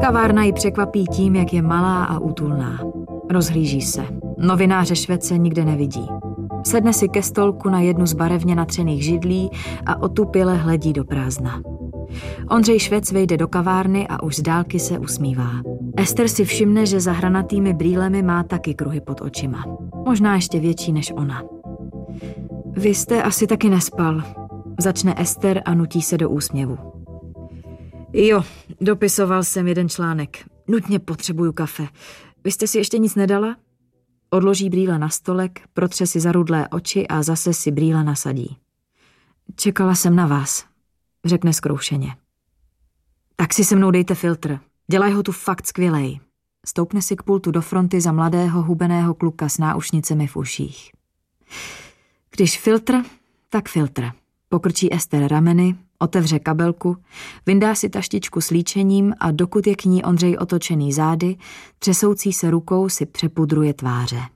Kavárna ji překvapí tím, jak je malá a útulná. Rozhlíží se. Novináře Švece nikde nevidí. Sedne si ke stolku na jednu z barevně natřených židlí a otupěle hledí do prázdna. Ondřej Švec vejde do kavárny a už z dálky se usmívá. Ester si všimne, že za hranatými brýlemi má taky kruhy pod očima. Možná ještě větší než ona. Vy jste asi taky nespal, začne Ester a nutí se do úsměvu. Jo, dopisoval jsem jeden článek. Nutně potřebuju kafe. Vy jste si ještě nic nedala? Odloží brýle na stolek, protře si zarudlé oči a zase si brýle nasadí. Čekala jsem na vás, řekne zkroušeně. Tak si se mnou dejte filtr. Dělaj ho tu fakt skvělej. Stoupne si k pultu do fronty za mladého hubeného kluka s náušnicemi v uších. Když filtr, tak filtr. Pokrčí Ester rameny, otevře kabelku, vyndá si taštičku s líčením a dokud je k ní Ondřej otočený zády, třesoucí se rukou si přepudruje tváře.